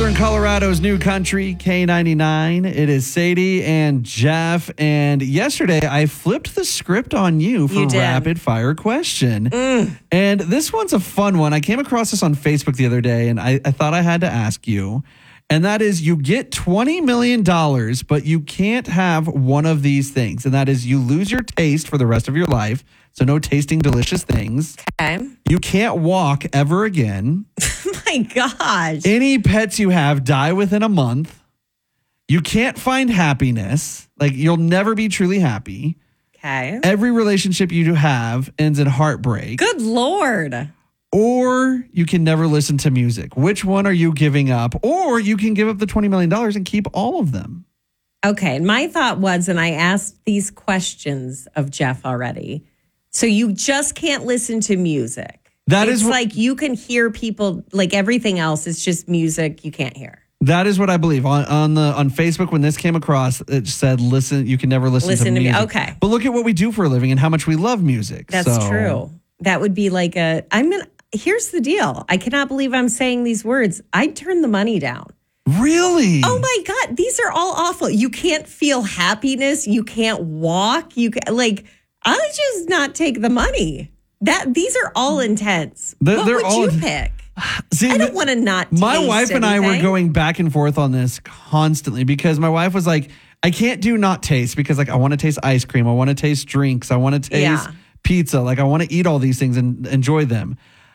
in Colorado's new country, K99. It is Sadie and Jeff. And yesterday, I flipped the script on you for rapid fire question. And this one's a fun one. I came across this on Facebook the other day, and I thought I had to ask you. And that is, you get $20 million, but you can't have one of these things. And that is, you lose your taste for the rest of your life. So no tasting delicious things. Okay. You can't walk ever again. My gosh. Any pets you have die within a month. You can't find happiness. Like, you'll never be truly happy. Okay. Every relationship you have ends in heartbreak. Good Lord. Or you can never listen to music. Which one are you giving up? Or you can give up the $20 million and keep all of them. Okay. And my thought was, and I asked these questions of Jeff already. So you just can't listen to music. It's like you can hear people, like everything else is just music you can't hear. That is what I believe. On Facebook, when this came across, it said, "Listen, you can never listen to music." Okay. But look at what we do for a living and how much we love music. That's true. That would be like here's the deal. I cannot believe I'm saying these words. I'd turn the money down. Really? Oh my God. These are all awful. You can't feel happiness. You can't walk. I'll just not take the money. These are all intense. What would you pick? See, I don't want to not taste my wife and anything. I were going back and forth on this constantly because my wife was like, I can't do not taste because I want to taste ice cream. I want to taste drinks. I want to taste pizza. I want to eat all these things and enjoy them.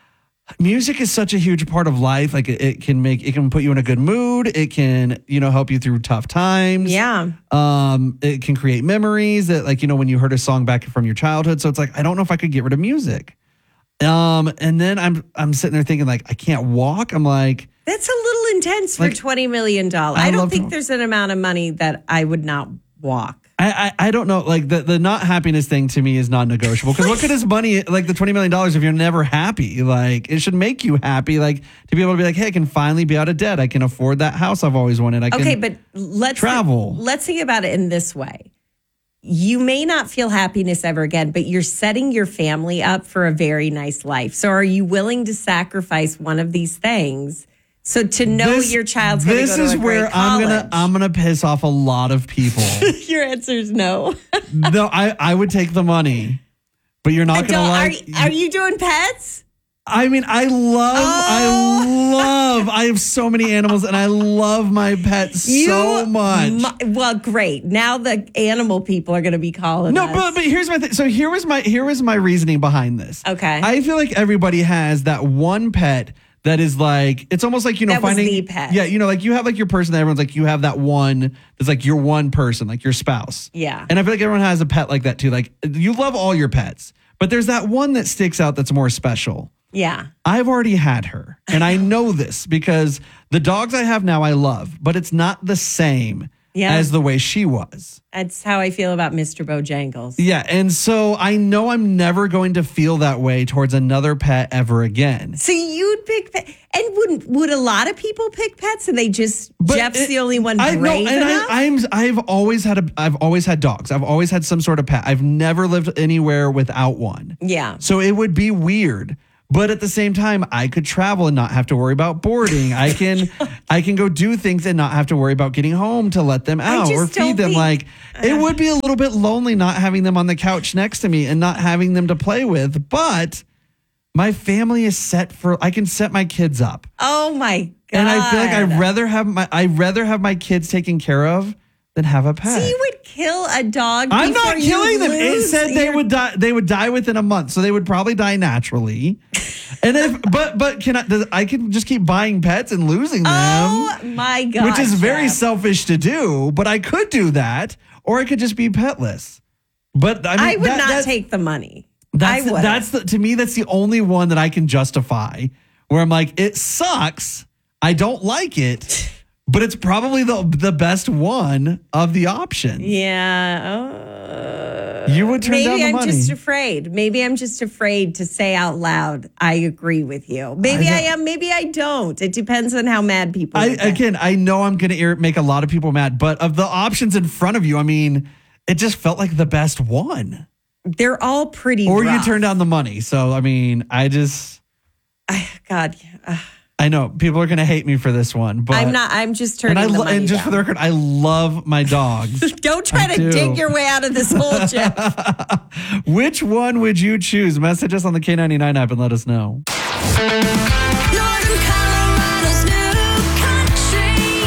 Music is such a huge part of life. Like it can put you in a good mood. It can, help you through tough times. Yeah. It can create memories that when you heard a song back from your childhood. So it's like, I don't know if I could get rid of music. And then I'm sitting there thinking I can't walk. I'm like, that's a little intense for $20 million. I don't think there's an amount of money that I would not walk. I don't know. The not happiness thing to me is non-negotiable. Because what good is money, the $20 million, if you're never happy? It should make you happy. To be able to be like, hey, I can finally be out of debt. I can afford that house I've always wanted. I can but let's travel. Let's think about it in this way. You may not feel happiness ever again, but you're setting your family up for a very nice life. So are you willing to sacrifice one of these things? So to know your child's going to go to a great college. This is where I'm gonna piss off a lot of people. Your answer is no. No, I would take the money, but you're not gonna like. Are you doing pets? I mean, I have so many animals and I love my pets so much. Well, great. Now the animal people are going to be calling us. No, but here's my thing. So here was my reasoning behind this. Okay. I feel like everybody has that one pet that is it's almost like, that finding was the pet. Yeah, you have your person that everyone's you have that one that's your one person, your spouse. Yeah. And I feel like everyone has a pet like that too. You love all your pets, but there's that one that sticks out that's more special. Yeah. I've already had her, and I know this because the dogs I have now I love, but it's not the same as the way she was. That's how I feel about Mr. Bojangles. Yeah, and so I know I'm never going to feel that way towards another pet ever again. So you'd pick pet, and would a lot of people pick pets, and Jeff's the only one brave enough? I've always had dogs. I've always had some sort of pet. I've never lived anywhere without one. Yeah. So it would be weird. But at the same time, I could travel and not have to worry about boarding. I can go do things and not have to worry about getting home to let them out or feed them. It would be a little bit lonely not having them on the couch next to me and not having them to play with. But my family is set I can set my kids up. Oh my God. And I feel like I'd rather have my kids taken care of than have a pet. So you would kill a dog? I'm not killing them. It said they would die. They would die within a month, so they would probably die naturally. And but I can just keep buying pets and losing them. Oh my God! Which is very selfish to do, but I could do that, or I could just be petless. But I would not take the money. To me, that's the only one that I can justify. Where I'm like, it sucks. I don't like it. But it's probably the best one of the options. Yeah. You would turn down the money. Maybe I'm just afraid. Maybe I'm just afraid to say out loud, I agree with you. Maybe I am. Maybe I don't. It depends on how mad people are. I know I'm going to make a lot of people mad. But of the options in front of you, I mean, it just felt like the best one. They're all pretty Or rough. you turn down the money. So, I mean, God. I know people are going to hate me for this one, but I'm not. I'm just turning the money and just down. for the record, I love my dogs. Don't try to dig your way out of this hole, Jeff. Which one would you choose? Message us on the K99 app and let us know. Northern Colorado's new country,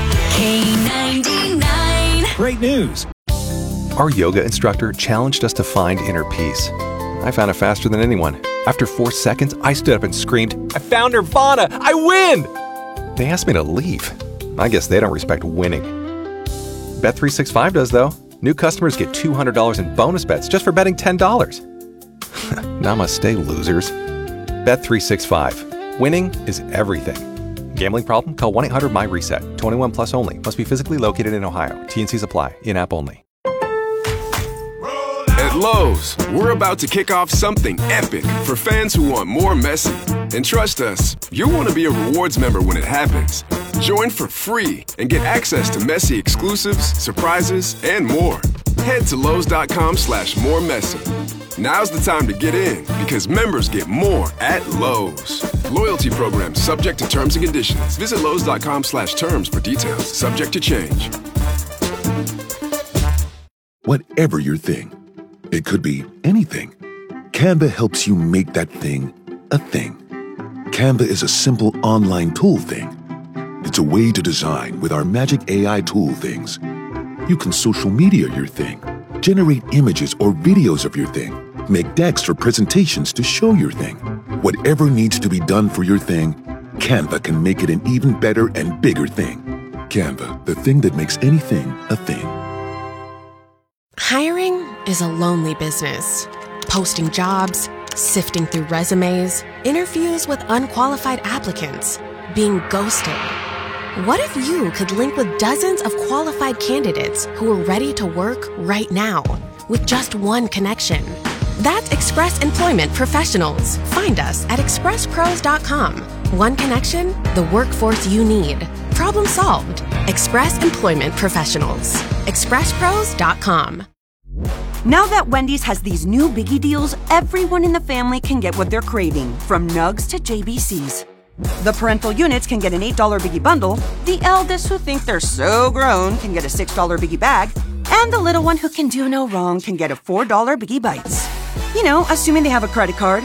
K99. Great news. Our yoga instructor challenged us to find inner peace. I found it faster than anyone. After 4 seconds, I stood up and screamed, "I found Nirvana! I win!" They asked me to leave. I guess they don't respect winning. Bet365 does, though. New customers get $200 in bonus bets just for betting $10. Namaste, losers. Bet365. Winning is everything. Gambling problem? Call 1-800-MY-RESET. 21 plus only. Must be physically located in Ohio. T&Cs apply. In-app only. At Lowe's, we're about to kick off something epic for fans who want more Messi. And trust us, you'll want to be a rewards member when it happens. Join for free and get access to Messi exclusives, surprises, and more. Head to Lowe's.com/moremessy. Now's the time to get in because members get more at Lowe's. Loyalty program subject to terms and conditions. Visit Lowe's.com/terms for details. Subject to change. Whatever your thing, it could be anything. Canva helps you make that thing a thing. Canva is a simple online tool thing. It's a way to design with our magic AI tool things. You can social media your thing, generate images or videos of your thing, make decks or presentations to show your thing. Whatever needs to be done for your thing, Canva can make it an even better and bigger thing. Canva, the thing that makes anything a thing. Hiring is a lonely business. Posting jobs, sifting through resumes, interviews with unqualified applicants, being ghosted. What if you could link with dozens of qualified candidates who are ready to work right now with just one connection? That's Express Employment Professionals. Find us at expresspros.com. One connection, the workforce you need. Problem solved. Express Employment Professionals. expresspros.com. Now that Wendy's has these new biggie deals, everyone in the family can get what they're craving, from nugs to JBCs. The parental units can get an $8 biggie bundle, the eldest who think they're so grown can get a $6 biggie bag, and the little one who can do no wrong can get a $4 biggie bites. You know, assuming they have a credit card.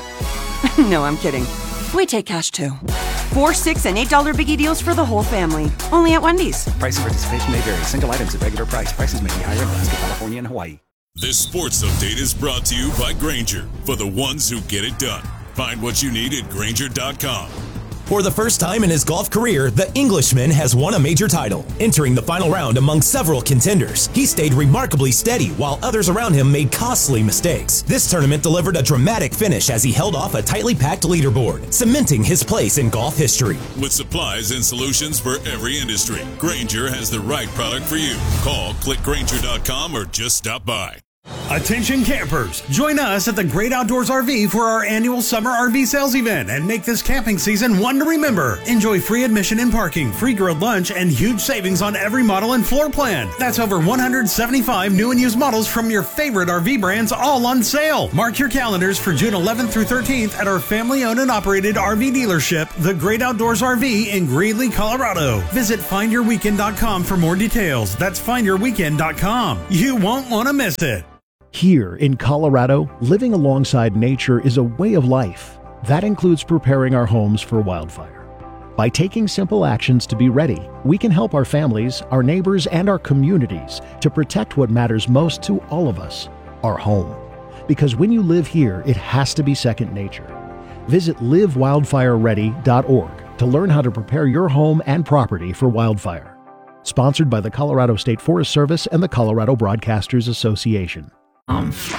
No, I'm kidding. We take cash too. 4, $6, and $8 biggie deals for the whole family. Only at Wendy's. Price and participation may vary. Single items at regular price. Prices may be higher in Alaska, California, and Hawaii. This sports update is brought to you by Grainger, for the ones who get it done. Find what you need at Grainger.com. For the first time in his golf career, the Englishman has won a major title. Entering the final round among several contenders, he stayed remarkably steady while others around him made costly mistakes. This tournament delivered a dramatic finish as he held off a tightly packed leaderboard, cementing his place in golf history. With supplies and solutions for every industry, Grainger has the right product for you. Call, click Grainger.com, or just stop by. Attention campers, join us at the Great Outdoors RV for our annual summer RV sales event and make this camping season one to remember. Enjoy free admission and parking, free grilled lunch, and huge savings on every model and floor plan. That's over 175 new and used models from your favorite RV brands, all on sale. Mark your calendars for June 11th through 13th at our family-owned and operated RV dealership, the Great Outdoors RV in Greeley, Colorado. Visit findyourweekend.com for more details. That's findyourweekend.com. You won't want to miss it. Here in Colorado, living alongside nature is a way of life. That includes preparing our homes for wildfire. By taking simple actions to be ready, we can help our families, our neighbors, and our communities to protect what matters most to all of us, our home. Because when you live here, it has to be second nature. Visit livewildfireready.org to learn how to prepare your home and property for wildfire. Sponsored by the Colorado State Forest Service and the Colorado Broadcasters Association.